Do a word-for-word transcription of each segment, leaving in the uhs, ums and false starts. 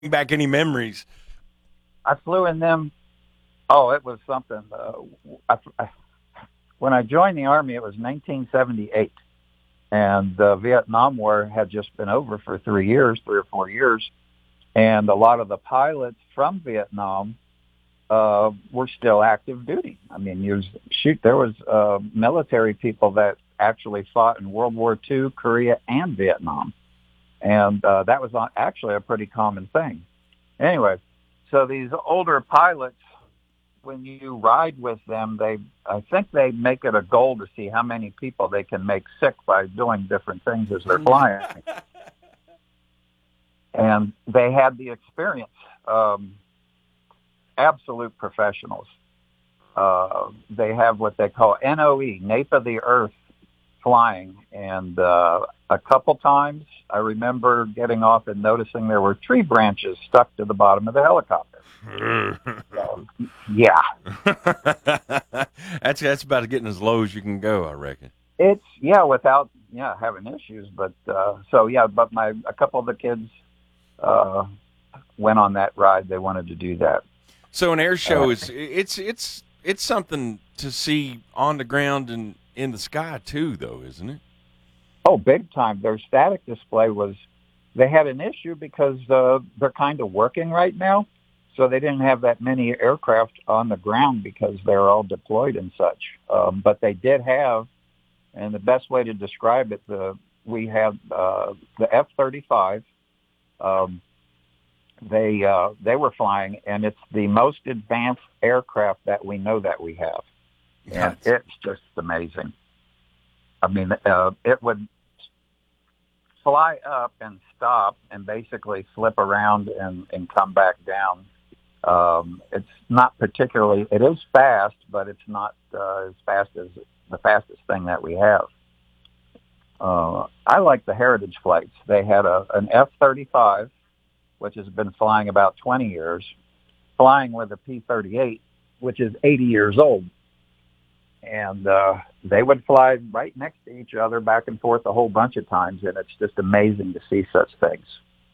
back any memories. I flew in them. Oh, it was something. Uh, I, I, when I joined the Army, it was nineteen seventy-eight. And the Vietnam War had just been over for three years, three or four years. And a lot of the pilots from Vietnam uh, were still active duty. I mean, you shoot, there was uh, military people that actually fought in World War Two, Korea, and Vietnam. And uh, that was not actually a pretty common thing. Anyway, so these older pilots, when you ride with them, they I think they make it a goal to see how many people they can make sick by doing different things as they're flying. And they had the experience. Um, absolute professionals. Uh, they have what they call N O E, Nape of the Earth flying. And uh, a couple times I remember getting off and noticing there were tree branches stuck to the bottom of the helicopter. So, yeah. that's that's about getting as low as you can go, I reckon. It's, yeah, without, yeah, having issues. But, uh, so, yeah, but my, a couple of the kids uh, went on that ride. They wanted to do that. So an air show Uh, is it's it's it's something to see on the ground and in the sky too, though, isn't it? oh, big time. Their static display was, they had an issue because uh, they're kind of working right now. So they didn't have that many aircraft on the ground because they're all deployed and such. Um, but they did have, and the best way to describe it, the we had uh, the F thirty-five. Um, they uh, they were flying, and it's the most advanced aircraft that we know that we have, and That's, it's just amazing. I mean, uh, it would fly up and stop and basically flip around and, and come back down. Um, it's not particularly, it is fast, but it's not uh, as fast as the fastest thing that we have. Uh, I like the heritage flights. They had a, an F thirty-five, which has been flying about twenty years, flying with a P thirty-eight, which is eighty years old. And uh, they would fly right next to each other back and forth a whole bunch of times, and it's just amazing to see such things.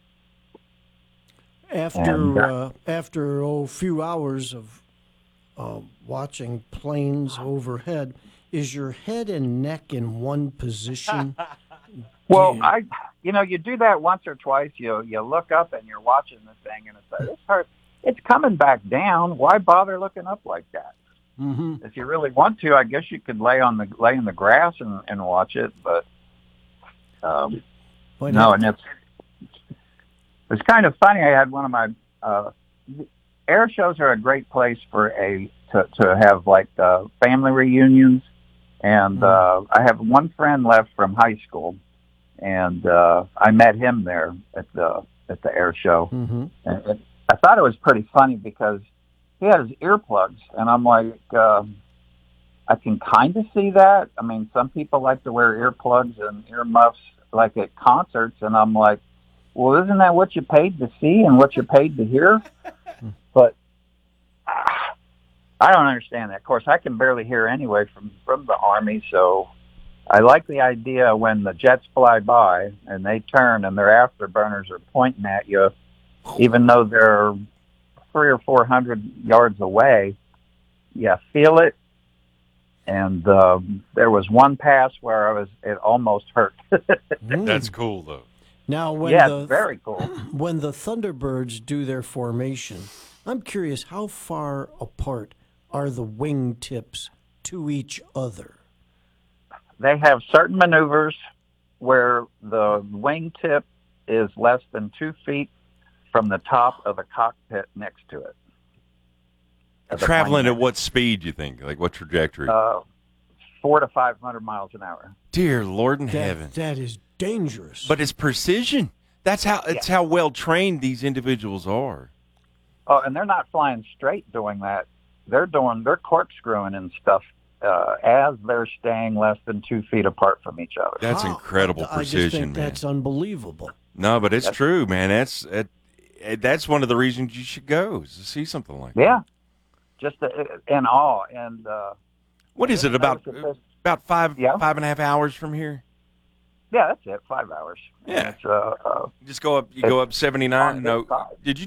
And After uh, uh, after oh, a few hours of uh, watching planes overhead, is your head and neck in one position? Do well, you- I, you know, you do that once or twice. You you look up and you're watching the thing, and it's like, this hurt. It's coming back down. Why bother looking up like that? Mhm. If you really want to, I guess you could lay on the lay in the grass and, and watch it. But um, Might no, have and to- it's it's kind of funny. I had one of my uh, air shows are a great place for a to to have like uh, family reunions. And uh, I have one friend left from high school, and uh, I met him there at the at the air show. Mhm. And it, I thought it was pretty funny because he had his earplugs, and I'm like, uh, I can kind of see that. I mean, some people like to wear earplugs and earmuffs like at concerts, and I'm like, well, isn't that what you paid to see and what you paid to hear? But ah, I don't understand that. Of course, I can barely hear anyway from from the Army, so I like the idea when the jets fly by and they turn and their afterburners are pointing at you, even though they're three or four hundred yards away. You feel it, and um, there was one pass where I was it almost hurt. Mm. that's cool, though. Now, when Yeah, the it's very cool. when the Thunderbirds do their formation, I'm curious how far apart are the wingtips to each other? They have certain maneuvers where the wingtip is less than two feet from the top of the cockpit next to it. of the Traveling plane. at what speed, you think? Like what trajectory? Uh, four to five hundred miles an hour. Dear Lord in That, heaven. that is dangerous. But it's precision. That's how it's how well trained these individuals are. Oh, and they're not flying straight doing that. They're doing they're corkscrewing and stuff uh, as they're staying less than two feet apart from each other. That's How- incredible I just precision, think man. that's unbelievable. No, but it's That's- true, man. That's it, it- that's one of the reasons you should go is to see something like that. Yeah, just uh, in awe. And uh, What is it Just about? notice that this- About five Yeah. five and a half hours from here. Yeah, that's it. Five hours. Yeah. It's, uh, uh, Just go up. You It's go up seventy-nine. on No, this side. did you